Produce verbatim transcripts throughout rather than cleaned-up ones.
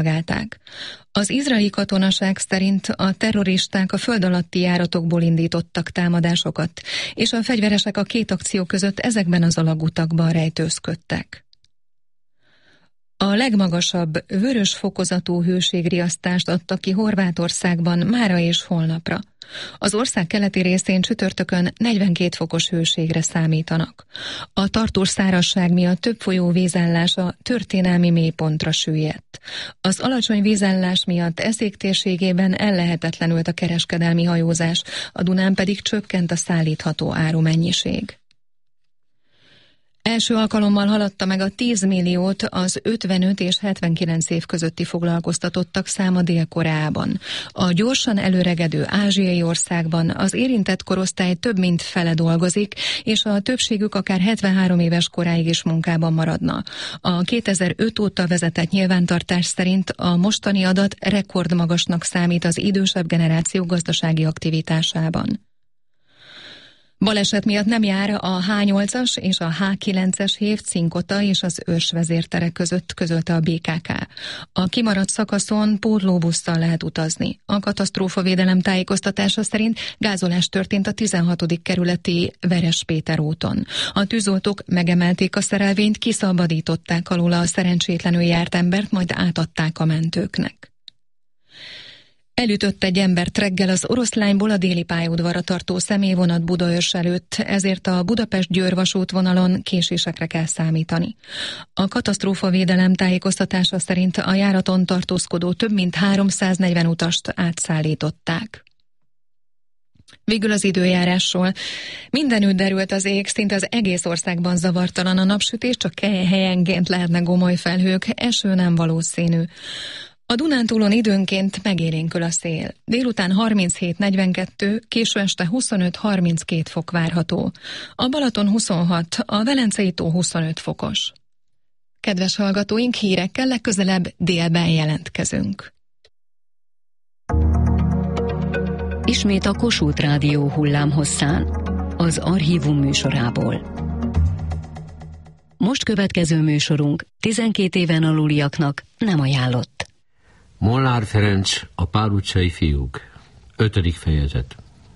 reagálták. Az izraeli katonaság szerint a terroristák a föld alatti járatokból indítottak támadásokat, és a fegyveresek a két akció között ezekben az alagutakban rejtőzködtek. A legmagasabb vörös fokozatú hőségriasztást adta ki Horvátországban mára és holnapra. Az ország keleti részén csütörtökön negyvenkét fokos hőségre számítanak. A tartós szárazság miatt több folyó vízállása történelmi mélypontra süllyedt. Az alacsony vízállás miatt Eszék térségében ellehetetlenült a kereskedelmi hajózás, a Dunán pedig csökkent a szállítható árumennyiség. Első alkalommal haladta meg a tíz milliót az ötvenöt és hetvenkilenc év közötti foglalkoztatottak száma Dél-Koreában. A gyorsan előregedő ázsiai országban az érintett korosztály több mint fele dolgozik, és a többségük akár hetvenhárom éves koráig is munkában maradna. A kétezer-öt óta vezetett nyilvántartás szerint a mostani adat rekordmagasnak számít az idősebb generáció gazdasági aktivitásában. Baleset miatt nem jár a há nyolcas és a há kilences hév Cinkota és az Őrs vezértere között, közölte a bé ká ká. A kimaradt szakaszon pótlóbusszal lehet utazni. A katasztrófavédelem tájékoztatása szerint gázolás történt a tizenhatodik kerületi Veres Péter úton. A tűzoltók megemelték a szerelvényt, kiszabadították alóla a szerencsétlenül járt embert, majd átadták a mentőknek. Elütött egy embert reggel az Oroszlányból a déli pályaudvarra tartó személyvonat Budaörs előtt, ezért a Budapest-Győr vasútvonalon késésekre kell számítani. A katasztrófavédelem tájékoztatása szerint a járaton tartózkodó több mint háromszáznegyven utast átszállították. Végül az időjárásról. Mindenütt derült az ég, szinte az egész országban zavartalan a napsütés, csak helyenként lehetnek gomoly felhők, eső nem valószínű. A Dunántúlon időnként megélénkül a szél. Délután harminchét negyvenkettő, késő este huszonöt harminckét fok várható. A Balaton huszonhat, a Velencei tó huszonöt fokos. Kedves hallgatóink, hírekkel legközelebb délben jelentkezünk. Ismét a Kossuth Rádió hullámhosszán, az Archívum műsorából. Most következő műsorunk tizenkét éven aluliaknak nem ajánlott. Molnár Ferenc, a Pál utcai fiúk. Ötödik fejezet.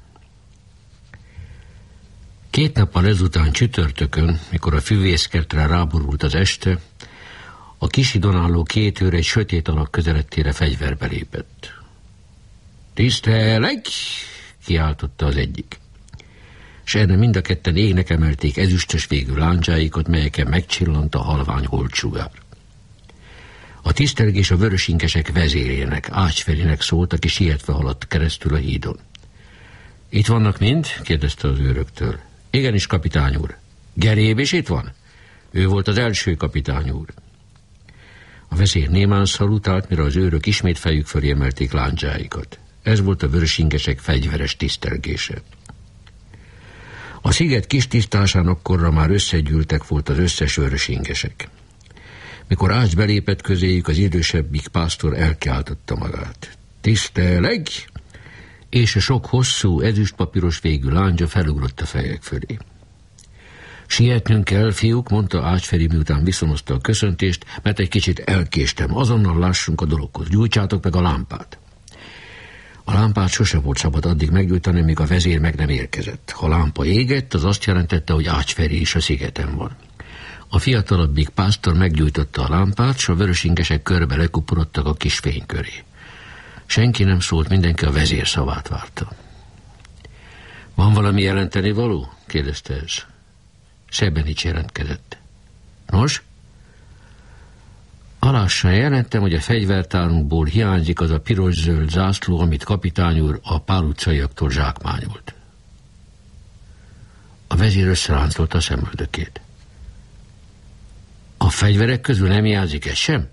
Két nappal ezután csütörtökön, mikor a füvészkertre ráborult az este, a Kishidon álló két őr egy sötét alak közelettére fegyverbe lépett. Tisztelek! Kiáltotta az egyik. S erre mind a ketten égnek emelték ezüstös végű láncsáikat, melyeken megcsillant a halvány holdsugár. A tisztelgés a vörösinkesek vezérének, Ácsferinek szólt, aki sietve haladt keresztül a hídon. Itt vannak mind? Kérdezte az őröktől. Igenis, kapitány úr. Geréb is itt van? Ő volt az első, kapitány úr. A vezér némán szalutált, mire az őrök ismét fejük fölé emelték láncsáikat. Ez volt a vörösinkesek fegyveres tisztelgése. A sziget kis tisztásán akkorra már összegyűltek volt az összes vörösinkesek. Mikor Ács belépett közéjük, az idősebbik pásztor elkiáltotta magát. Tiszteleg! És a sok hosszú, ezüstpapíros végű láncsa felugrott a fejek fölé. Sietnünk kell, fiúk, mondta Ácsferi, miután viszonozta a köszöntést, mert egy kicsit elkéstem, azonnal lássunk a dologhoz, gyújtsátok meg a lámpát. A lámpát sose volt szabad addig meggyújtani, míg a vezér meg nem érkezett. Ha lámpa égett, az azt jelentette, hogy Ácsferi is a szigeten van. A fiatalabbik pásztor meggyújtotta a lámpát, s a vörösinkesek körbe lekuporodtak a kis fény köré. Senki nem szólt, mindenki a vezér szavát várta. Van valami jelenteni való? Kérdezte ez. Sebenics jelentkezett. Nos? Alással jelentem, hogy a fegyvertárunkból hiányzik az a piros-zöld zászló, amit kapitány úr a Pál utcaiaktól zsákmányolt. A vezér összeráncolta a szemöldökét. A fegyverek közül nem hiányzik ez sem?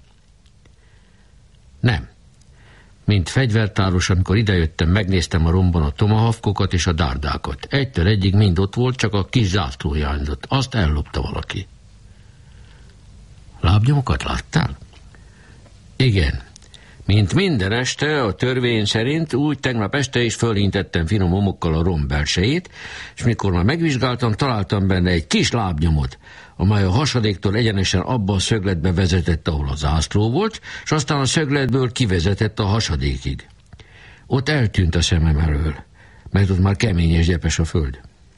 Nem. Mint fegyvertáros, amikor idejöttem, megnéztem a romban a tomahawkokat és a dárdákat. Egytől egyig mind ott volt, csak a kis zászló hiányzott. Azt ellopta valaki. Lábnyomokat láttál? Igen. Mint minden este, a törvény szerint úgy tegnap este is fölhintettem finom omokkal a romb belsejét, és mikor már megvizsgáltam, találtam benne egy kis lábnyomot, amely a hasadéktól egyenesen abba a szögletbe vezetett, ahol a zászló volt, és aztán a szögletből kivezetett a hasadékig. Ott eltűnt a szemem elől, mert ott már kemény és gyepes a föld.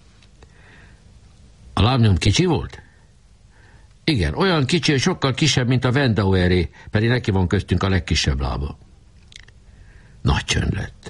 A lábnyom kicsi volt? Igen, olyan kicsi, hogy sokkal kisebb, mint a Wendaueré, pedig neki van köztünk a legkisebb lába. Nagy csönd lett.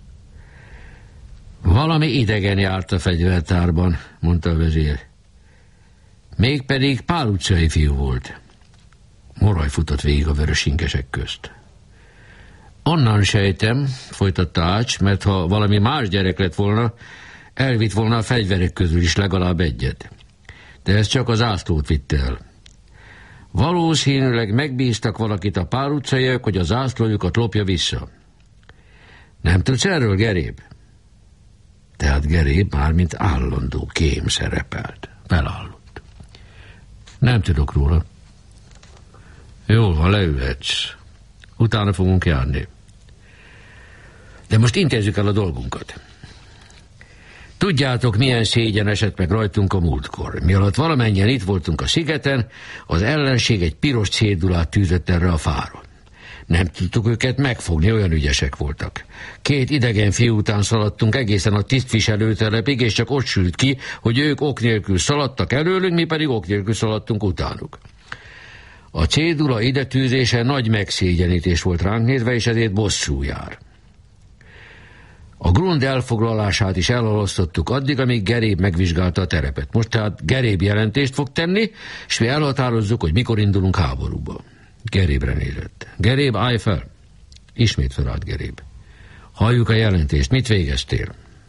Valami idegen járt a fegyvertárban, mondta a vezér. Mégpedig Pál utcai fiú volt. Moraj futott végig a vörösinkesek közt. Onnan sejtem, folytatta Ács, mert ha valami más gyerek lett volna, elvitt volna a fegyverek közül is legalább egyet. De ez csak az ászlót vitte el. Valószínűleg megbíztak valakit a Pál utcaiak, hogy az ászlójukat lopja vissza. Nem tudsz erről, Geréb? Tehát Geréb már mint állandó kém szerepelt. Felállott. Nem tudok róla. Jól van, leülhetsz. Utána fogunk járni. De most intézzük el a dolgunkat. Tudjátok, milyen szégyen esett meg rajtunk a múltkor. Mi alatt valamennyien itt voltunk a szigeten, az ellenség egy piros cédulát tűzött erre a fára. Nem tudtuk őket megfogni, olyan ügyesek voltak. Két idegen fiú után szaladtunk egészen a tisztviselőtelepig, és csak ott sült ki, hogy ők ok nélkül szaladtak előlünk, mi pedig ok nélkül szaladtunk utánuk. A cédula ide tűzése nagy megszégyenítés volt ránk nézve, és ezért bosszú jár. A grund elfoglalását is elhalasztottuk addig, amíg Geréb megvizsgálta a terepet. Most tehát Geréb jelentést fog tenni, és mi elhatározzuk, hogy mikor indulunk háborúba. Gerébre nézett. Geréb, állj fel! Ismét felállt Geréb. Halljuk a jelentést. Mit végeztél?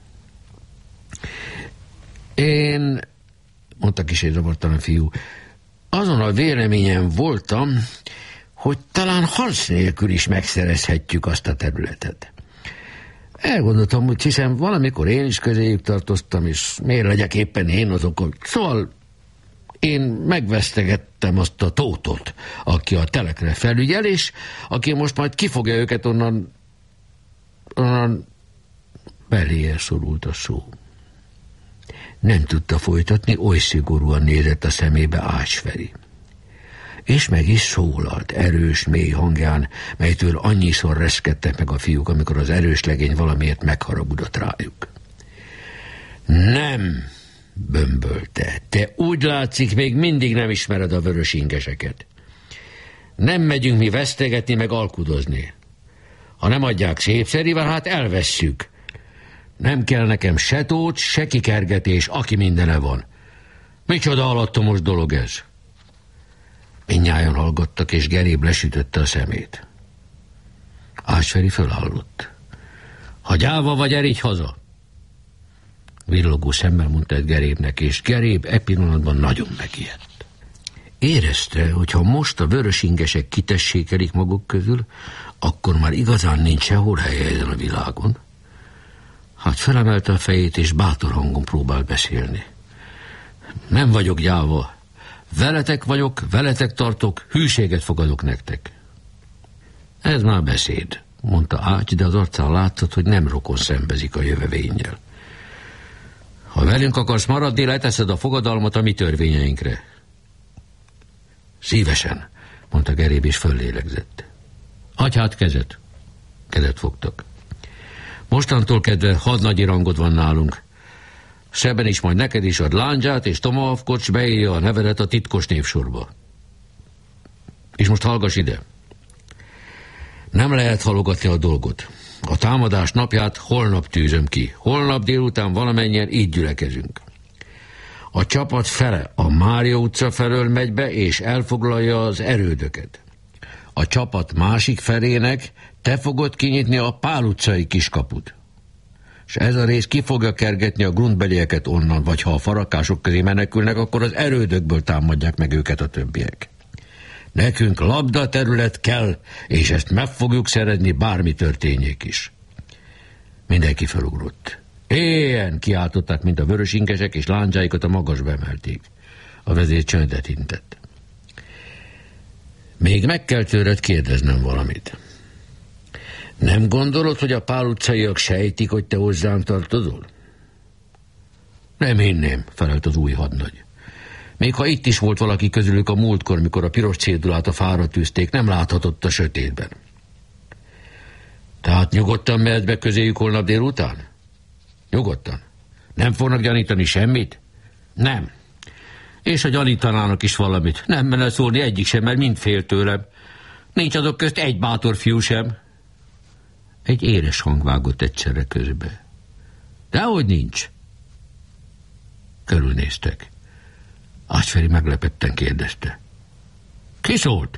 Én, mondta kicsit zavartalan fiú, azon a véleményen voltam, hogy talán harc nélkül is megszerezhetjük azt a területet. Elgondoltam, hogy hiszem valamikor én is közéjük tartoztam, és miért legyek éppen én azok. Szóval én megvesztegettem azt a Tótot, aki a telekre felügyel, és aki most majd kifogja őket onnan, onnan beléje szorult a szó. Nem tudta folytatni, oly szigorúan nézett a szemébe Ácsferi. És meg is szólalt erős, mély hangján, melytől annyiszor reszkedtek meg a fiúk, amikor az erős legény valamiért megharagudott rájuk. Nem, bömbölte, te úgy látszik, még mindig nem ismered a vörös ingeseket. Nem megyünk mi vesztegetni, meg alkudozni. Ha nem adják szépszerivel, hát elvesszük. Nem kell nekem se tót, se kikergetés, aki mindene van. Micsoda alattomos dolog ez? Mindnyájan hallgattak, és Geréb lesütötte a szemét. Ácsferi fölállott. Ha gyáva vagy, erígy haza! Villogó szemmel mondta egy Gerébnek, és Geréb e pillanatban nagyon megijedt. Érezte, hogy ha most a vörösingesek kitessékelik maguk közül, akkor már igazán nincs sehol helye ezen a világon. Hát felemelte a fejét, és bátor hangon próbál beszélni. Nem vagyok gyáva. Veletek vagyok, veletek tartok, hűséget fogadok nektek. Ez már beszéd, mondta Ács, de az arcán látszott, hogy nem rokon szembezik a jövevénnyel. Ha velünk akarsz maradni, leteszed a fogadalmat a mi törvényeinkre. Szívesen, mondta Geréb, és föllélegzett. Adj hát kezet. Kezet fogtak. Mostantól kedve hadnagyi rangod van nálunk. Szeben is majd neked is ad lándzsát, és Tomahawk beírja a nevedet a titkos névsorba. És most hallgass ide. Nem lehet halogatni a dolgot. A támadás napját holnap tűzöm ki. Holnap délután valamennyien így gyülekezünk. A csapat fele a Mária utca felől megy be, és elfoglalja az erődöket. A csapat másik felének te fogod kinyitni a Pál utcai kiskaput. És ez a rész ki fogja kergetni a grundbelieket onnan, vagy ha a farakások közé menekülnek, akkor az erődökből támadják meg őket a többiek. Nekünk labda terület kell, és ezt meg fogjuk szerezni, bármi történjék is. Mindenki felugrott. Éljen, kiáltották, mint a vörös inkesek, és lándzsáikat a magasba emelték. A vezér csöndet intett. Még meg kell tőled kérdeznem valamit. Nem gondolod, hogy a Pál utcaiak sejtik, hogy te hozzám tartozol? Nem hinném, felelt az új hadnagy. Még ha itt is volt valaki közülük a múltkor, mikor a piros cédulát a fára tűzték, nem láthatott a sötétben. Tehát nyugodtan mehet be közéjük holnap délután? Nyugodtan. Nem fognak gyanítani semmit? Nem. És ha gyanítanának is valamit, nem menne szólni egyik sem, mert mind fél tőlem. Nincs azok közt egy bátor fiú sem. Egy éres hang vágott egyszerre közbe. Dehogy nincs. Körülnéztek. Ácsferi meglepetten kérdezte. Ki szólt?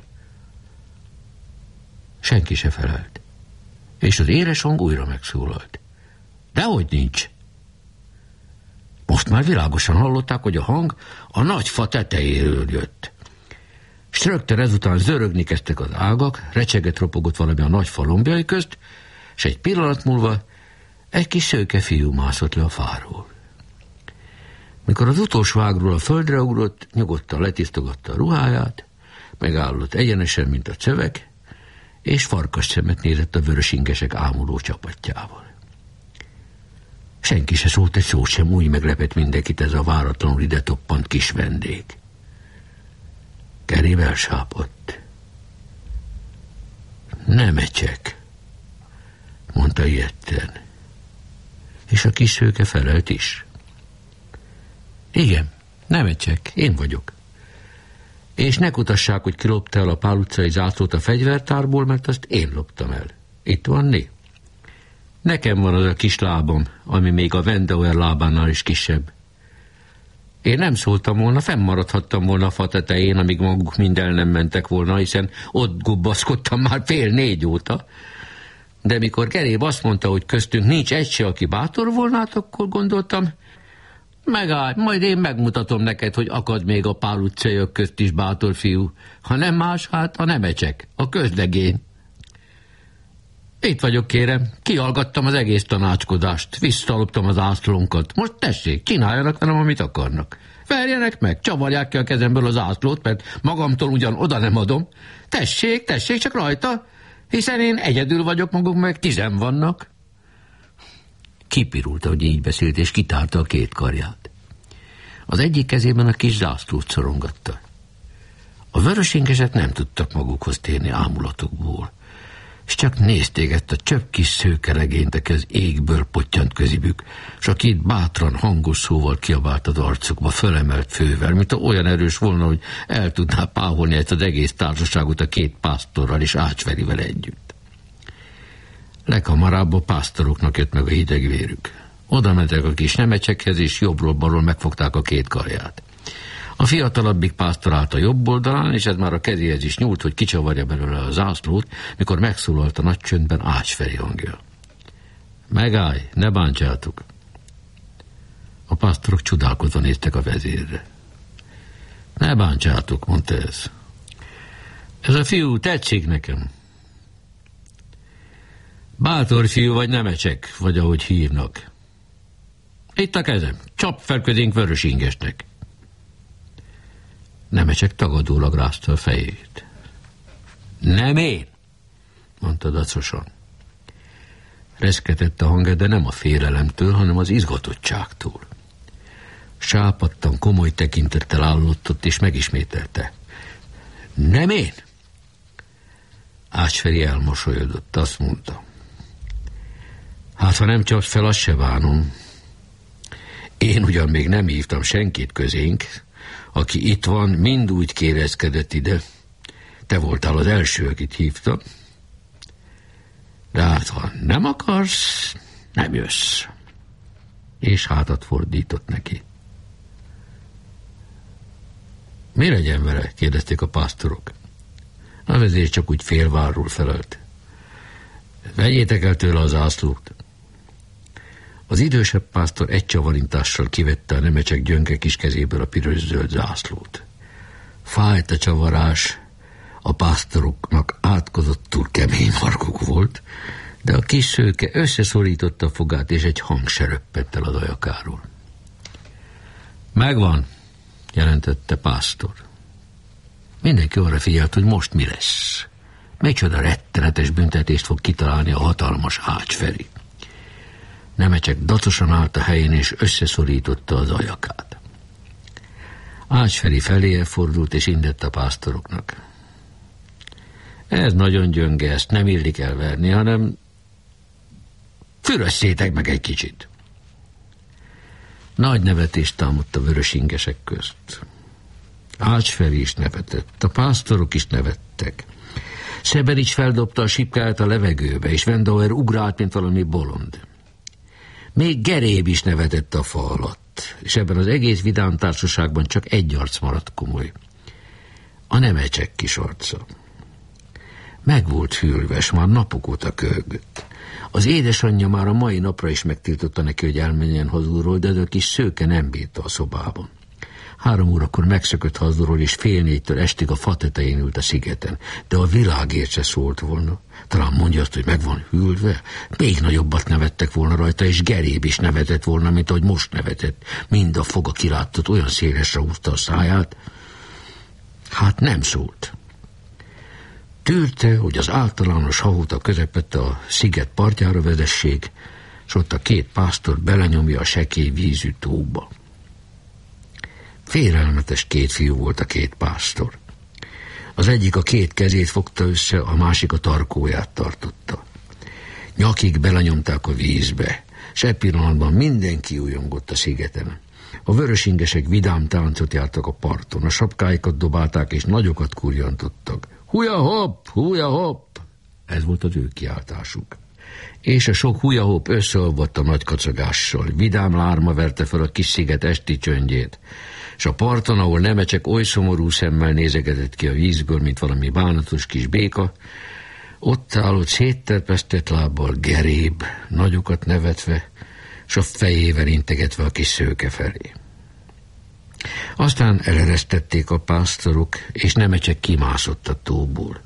Senki se felelt. És az éres hang újra megszólalt. Dehogy nincs. Most már világosan hallották, hogy a hang a nagy fa tetejéről jött. S rögtön ezután zörögni kezdtek az ágak, recseget ropogott valami a nagy fa lombjai közt, s egy pillanat múlva egy kis szőke fiú mászott le a fáról. Mikor az utolsó ágról a földre ugrott, nyugodtan letisztogatta a ruháját, megállott egyenesen, mint a cövek, és farkas szemet nézett a vörösingesek ámuló csapatjával. Senki se szólt egy szót sem, úgy meglepett mindenkit ez a váratlanul ide toppant kis vendég. Geri elsápadt. Nem ecsek, mondta ilyetten. És a kis szőke felelt is. Igen, nem ecsek, én vagyok. És ne kutassák, hogy kilopta el a Pál utcai zászlót a fegyvertárból, mert azt én loptam el. Itt van né? Nekem van az a kis lábam, ami még a Wendauer lábánál is kisebb. Én nem szóltam volna, fennmaradhattam volna a fa tetején, amíg maguk mind el nem mentek volna, hiszen ott gubbaszkodtam már fél négy óta. De mikor Geréb azt mondta, hogy köztünk nincs egy se, aki bátor volna, hát akkor gondoltam, megállj, majd én megmutatom neked, hogy akad még a Pál utcaiak közt is bátor fiú. Ha nem más, hát a nemecsek, a közlegény. Itt vagyok, kérem, kihallgattam az egész tanácskodást, visszaloptam az ászlónkat. Most tessék, csináljanak velem, amit akarnak. Verjenek meg, csavarják ki a kezemből az ászlót, mert magamtól ugyan oda nem adom. Tessék, tessék, csak rajta, hiszen én egyedül vagyok, maguk meg tizen vannak. Kipirult, hogy így beszélt, és kitárta a két karját. Az egyik kezében a kis zászlót szorongatta. A vörösingesek nem tudtak magukhoz térni ámulatokból, és csak nézték ezt a csöpp kis szőkelegényt, aki az égből pottyant közibük, s aki itt bátran, hangos szóval kiabált az arcukba, fölemelt fővel, mint olyan erős volna, hogy el tudná páholni ezt az egész társaságot a két pásztorral és Ácsferivel együtt. Leghamarabb a pásztoroknak jött meg a hideg vérük. Oda mentek a kis nemecsekhez, és jobbról-balról megfogták a két karját. A fiatalabbik pásztor állt a jobb oldalán, és ez már a kezéhez is nyúlt, hogy kicsavarja belőle a zászlót, mikor megszólalt a nagy csöndben Ácsferi hangja. Megállj, ne bántsátok! A pásztorok csodálkozva néztek a vezérre. Ne bántsátok, mondta ez. Ez a fiú tetszik nekem. Bátor fiú vagy nemecsek, vagy ahogy hívnak. Itt a kezem, csap fel közénk vörösingesnek. Nemecsek tagadólag rázta a fejét. Nem én, mondta dacosan. Reszketett a hangja, de nem a félelemtől, hanem az izgatottságtól. Sápadtan, komoly tekintettel állott ott, és megismételte. Nem én? Ácsferi elmosolyodott, azt mondta. Hát, ha nem csapsz fel, azt se bánom. Én ugyan még nem hívtam senkit közénk, aki itt van, mind úgy kérezkedett ide. Te voltál az első, akit hívtam. De hát, ha nem akarsz, nem jössz. És hátat fordított neki. Mi legyen vele? Kérdezték a pásztorok. A vezér csak úgy félvárról felelt. Vegyétek el tőle az zászlót. Az idősebb pásztor egy csavarintással kivette a nemecsek gyönge kis kezéből a piros-zöld zászlót. Fájt a csavarás, a pásztoroknak átkozottul kemény markuk volt, de a kis szőke összeszorította a fogát, és egy hang se röppent el az ajakáról. Megvan, jelentette pásztor. Mindenki arra figyelt, hogy most mi lesz. Micsoda rettenetes büntetést fog kitalálni a hatalmas Ács Feri. Nemecsek dacosan állt a helyén, és összeszorította az ajakát. Ács Feri feléje fordult, és intett a pásztoroknak. Ez nagyon gyönge, ezt nem illik elverni, hanem fürösszétek meg egy kicsit. Nagy nevetést támadt a vörösingesek közt. Ács Feri is nevetett, a pásztorok is nevettek. Szeberics feldobta a sipkáját a levegőbe, és Wendauer ugrált, mint valami bolond. Még Geréb is nevetett a fa alatt, és ebben az egész vidám társaságban csak egy arc maradt komoly. A Nemecsek kis arca. Meg volt hűlve, s már napok óta köhögött. Az édesanyja már a mai napra is megtiltotta neki, hogy elmenjen hazulról, de a kis szőke nem bírta a szobában. Három órakor megszökött hazulról, és fél négytől estig a fa tetején ült a szigeten, de a világért se szólt volna. Talán mondja azt, hogy meg van hűlve? Még nagyobbat nevettek volna rajta, és Geréb is nevetett volna, mint ahogy most nevetett. Mind a foga kilátott, olyan szélesre húzta a száját. Hát nem szólt. Tűrte, hogy az általános hahuta közepette a sziget partjára vezessék, és ott a két pásztor belenyomja a sekély vízű tóba. Félelmetes két fiú volt a két pásztor. Az egyik a két kezét fogta össze, a másik a tarkóját tartotta. Nyakig belenyomták a vízbe, s e pillanatban mindenki újongott a szigeten. A vörösingesek vidám táncot jártak a parton, a sapkáikat dobálták és nagyokat kurjantottak. Húja-hopp, húja-hopp! Ez volt az ő kiáltásuk. És a sok húja-hopp összeolvadt a nagy kacagással. Vidám lárma verte fel a kis sziget esti csöndjét, és a parton, ahol Nemecsek oly szomorú szemmel nézegetett ki a vízből, mint valami bánatos kis béka, ott állott szétterpesztett lábbal Geréb, nagyokat nevetve, s a fejével integetve a kis szőke felé. Aztán eleresztették a pásztorok, és Nemecsek kimászott a tóból.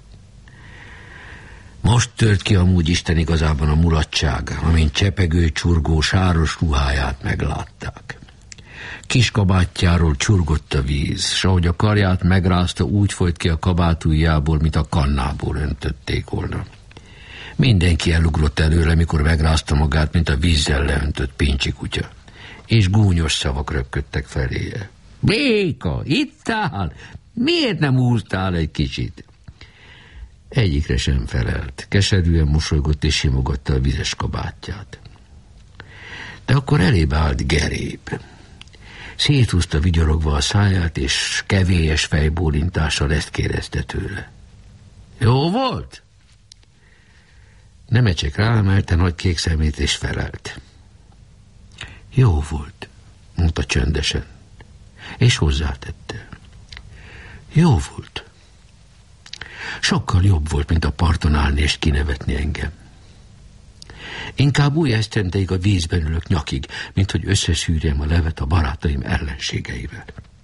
Most tört ki amúgy Isten igazában a mulatság, amint csepegő, csurgó, sáros ruháját meglátták. Kis kabátjáról csurgott a víz, s ahogy a karját megrázta, úgy folyt ki a kabátujjából, mint a kannából öntötték volna. Mindenki elugrott előle, mikor megrázta magát, mint a vízzel leöntött pincsi kutya, és gúnyos szavak röpködtek feléje. Béka, itt áll! Miért nem úsztál egy kicsit? Egyikre sem felelt. Keserűen mosolygott és simogatta a vizes kabátját. De akkor elébe állt Geréb. Széthúzta vigyorogva a száját, és kevélyes fejbólintással ezt kérdezte tőle. Jó volt? Nemecsek ráemelte nagy kék szemét, és felelt. Jó volt, mondta csöndesen, és hozzátette. Jó volt. Sokkal jobb volt, mint a parton állni és kinevetni engem. Inkább új esztendeig a vízben ülök nyakig, mint hogy összeszűrjem a levet a barátaim ellenségeivel.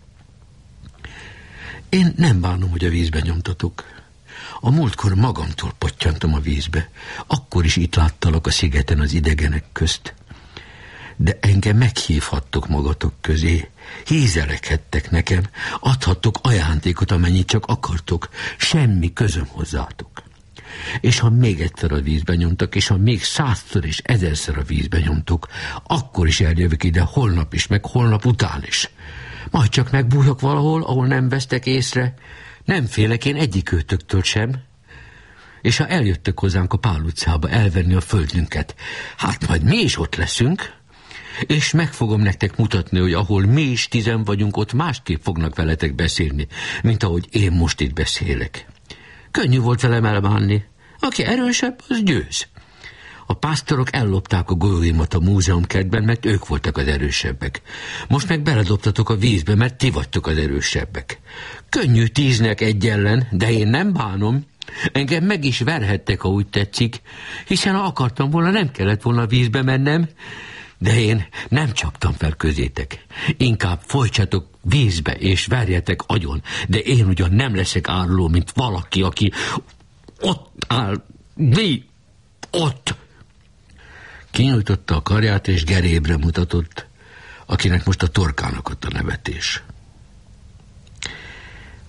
Én nem bánom, hogy a vízben nyomtatok. A múltkor magamtól pottyantam a vízbe. Akkor is itt láttalak a szigeten az idegenek közt. De engem meghívhattok magatok közé. Hízelekhettek nekem. Adhattok ajándékot, amennyit csak akartok. Semmi közöm hozzátok. És ha még egyszer a vízbe nyomtak, és ha még százszor és ezerszer a vízbe nyomtok, akkor is eljövök ide, holnap is, meg holnap után is. Majd csak megbújok valahol, ahol nem vesztek észre. Nem félek én egyik őtöktől sem. És ha eljöttek hozzánk a Pál utcába elvenni a földünket, hát majd mi is ott leszünk, és meg fogom nektek mutatni, hogy ahol mi is tizen vagyunk, ott másképp fognak veletek beszélni, mint ahogy én most itt beszélek. Könnyű volt velem elbánni. Aki erősebb, az győz. A pásztorok ellopták a golyóimat a múzeumkertben, mert ők voltak az erősebbek. Most meg beledobtatok a vízbe, mert ti vagytok az erősebbek. Könnyű tíznek egy ellen, de én nem bánom. Engem meg is verhettek, ha úgy tetszik, hiszen ha akartam volna, nem kellett volna a vízbe mennem, de én nem csaptam fel közétek. Inkább folytsatok vízbe, és verjetek agyon, de én ugyan nem leszek áruló, mint valaki, aki ott áll, mi ott. Kinyújtotta a karját, és Gerébre mutatott, akinek most a torkán akadt a nevetés.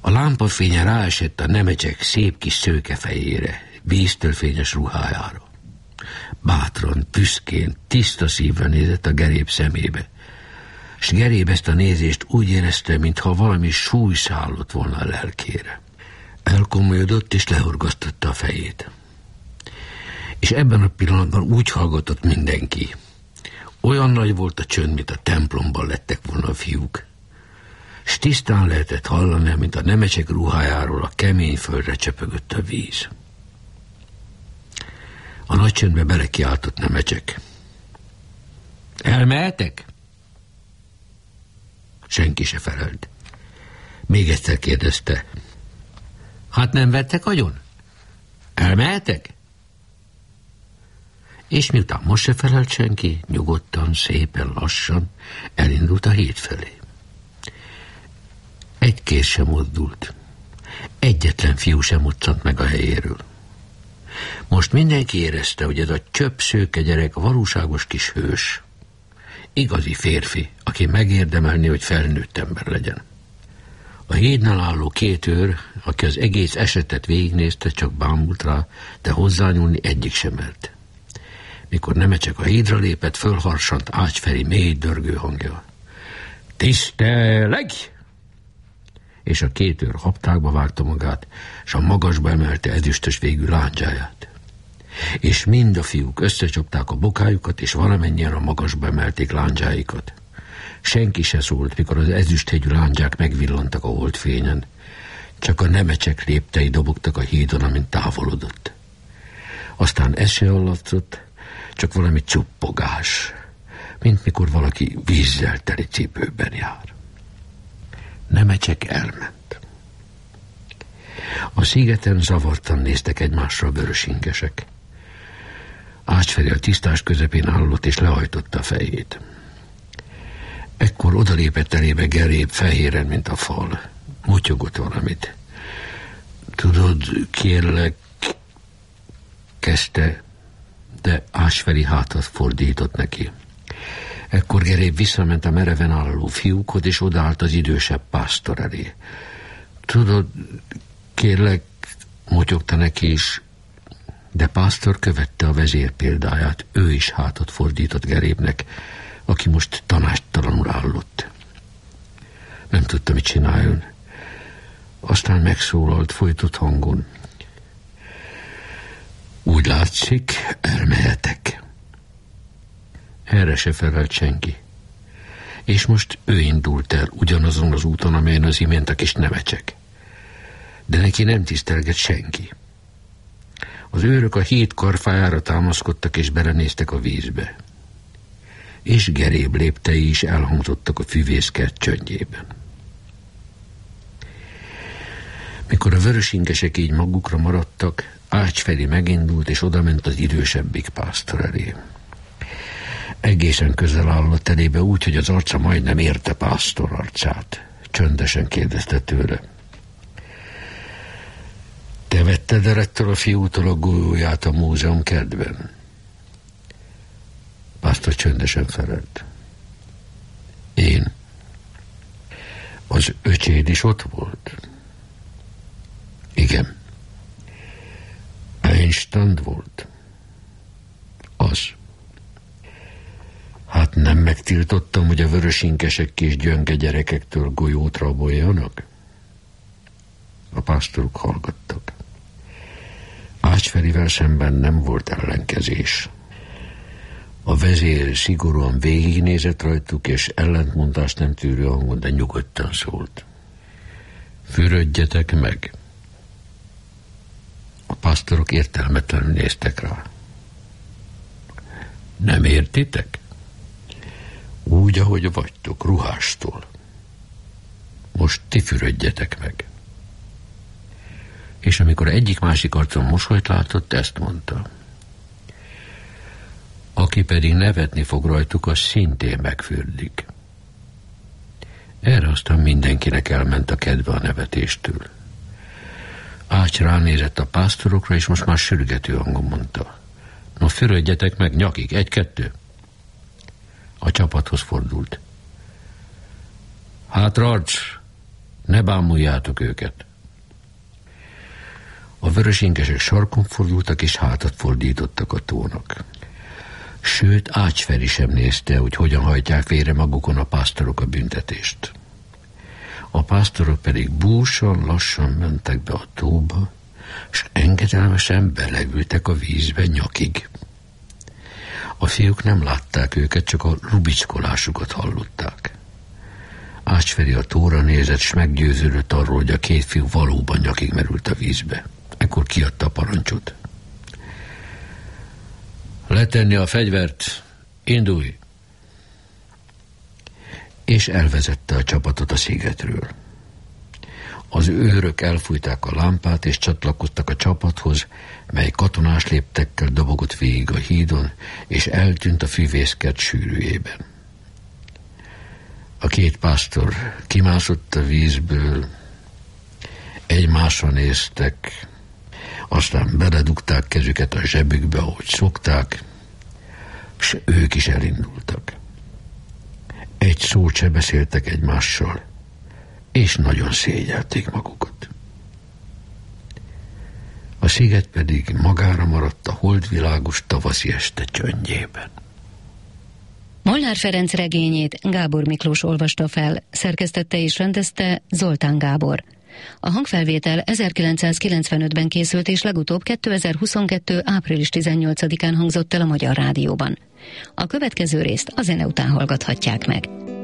A lámpafénye ráesett a nemecsek szép kis szőke fejére, víztől fényes ruhájára. Bátran, büszkén, tiszta szívvel nézett a Geréb szemébe, s Geréb ezt a nézést úgy érezte, mintha valami súly szállott volna a lelkére. Elkomolyodott és lehorgasztotta a fejét. És ebben a pillanatban úgy hallgatott mindenki. Olyan nagy volt a csönd, mint a templomban lettek volna a fiúk. S tisztán lehetett hallani, mint a nemecsek ruhájáról a kemény földre csöpögött a víz. A nagy csöndbe belekiáltott nemecsek. Elmehetek? Senki se felelt. Még egyszer kérdezte. Hát nem vettek agyon? Elmehetek? És miután most se felelt senki, nyugodtan, szépen, lassan elindult a híd felé. Egy kéz sem mozdult. Egyetlen fiú sem moccant meg a helyéről. Most mindenki érezte, hogy ez a csöpp szőke gyerek valóságos kis hős. Igazi férfi, aki megérdemelni, hogy felnőtt ember legyen. A hídnál álló két őr, aki az egész esetet végignézte, csak bámult rá, de hozzányúlni egyik sem mert. Mikor nemecsek a hídra lépett, fölharsant Ács Feri mély dörgő hangja. Tiszteleg! És a két őr haptákba vágta magát, és a magasba emelte ezüstös végű lándzsáját. És mind a fiúk összecsapták a bokájukat, és valamennyien a magasba emelték lándzsáikat. Senki se szólt, mikor az ezüsthegyű lándzsák megvillantak a holdfényen. Csak a nemecsek léptei dobogtak a hídon, amint távolodott. Aztán ez se hallatszott, csak valami csuppogás, mint mikor valaki vízzel teli cipőben jár. Nemecsek elment. A szigeten zavartan néztek egymásra a vörösingesek. Ács Feri a tisztás közepén állott, és lehajtotta a fejét. Ekkor odalépett elébe Geréb fehéren, mint a fal. Motyogott valamit. Tudod, kérlek, kezdte, de Ács Feri hátat fordított neki. Ekkor Geréb visszament a mereven álló fiúkhoz, és odaállt az idősebb pásztor elé. Tudod, kérlek, motyogta neki is, de pásztor követte a vezér példáját. Ő is hátat fordított Gerébnek, aki most tanácstalanul állott. Nem tudta, mit csináljon. Aztán megszólalt folytott hangon. Úgy látszik, elmehetek. Erre se felelt senki. És most ő indult el ugyanazon az úton, amelyen az imént a kis nemecsek. De neki nem tisztelgett senki. Az őrök a híd karfájára támaszkodtak, és belenéztek a vízbe. És Geréb léptei is elhangzottak a füvészkert csöndjében. Mikor a vörösingesek így magukra maradtak, Ács Feri megindult, és odament az idősebbik pásztor elé. Egészen közel állott elébe úgy, hogy az arca majdnem érte pásztor arcát. Csöndesen kérdezte tőle. Te vetted el ettől a fiútól a golyóját a múzeum kertben? Pásztor csöndesen felelt. Én. Az öcséd is ott volt? Igen. Einstein volt? Az. Hát nem megtiltottam, hogy a vörösinkesek kis gyönge gyerekektől golyót raboljanak? A pásztorok hallgattak. Ács Ferivel szemben nem volt ellenkezés. A vezér szigorúan végignézett rajtuk, és ellentmondást nem tűrő hangon, de nyugodtan szólt. Fürödjetek meg! A pásztorok értelmetlenül néztek rá. Nem értitek? Úgy, ahogy vagytok, ruhástól. Most ti fürödjetek meg. És amikor egyik-másik arcon mosolyt látott, ezt mondta. Aki pedig nevetni fog rajtuk, az szintén megfürdik. Erre aztán mindenkinek elment a kedve a nevetéstől. Ács ránézett a pásztorokra, és most már sürgető hangon mondta. No, fürödjetek meg nyakig, egy-kettő. A csapathoz fordult. Hátra arc, Ne bámuljátok őket. A vörösinkesek sarkon fordultak, és hátat fordítottak a tónak. Sőt, Ács Feri sem nézte, hogy hogyan hajtják félre magukon a pásztorok a büntetést. A pásztorok pedig búsan, lassan mentek be a tóba, s engedelmesen beleültek a vízbe nyakig. A fiúk nem látták őket, csak a rubickolásukat hallották. Ács Feri a tóra nézett, s meggyőződött arról, hogy a két fiú valóban nyakig merült a vízbe. Ekkor kiadta a parancsot. Letenni a fegyvert, indulj! És elvezette a csapatot a szigetről. Az őrök elfújták a lámpát, és csatlakoztak a csapathoz, mely katonás léptekkel dobogott végig a hídon, és eltűnt a füvészkert sűrűjében. A két pásztor kimászott a vízből, egymásra néztek, aztán beledugták kezüket a zsebükbe, ahogy szokták, s ők is elindultak. Egy szót se beszéltek egymással, és nagyon szégyelték magukat. A sziget pedig magára maradt a holdvilágos tavaszi este csöndjében. Molnár Ferenc regényét Gábor Miklós olvasta fel, szerkesztette és rendezte Zoltán Gábor. A hangfelvétel ezerkilencszázkilencvenötben készült, és legutóbb kétezer-huszonkettő. április tizennyolcadikán hangzott el a Magyar Rádióban. A következő részt a zene után hallgathatják meg.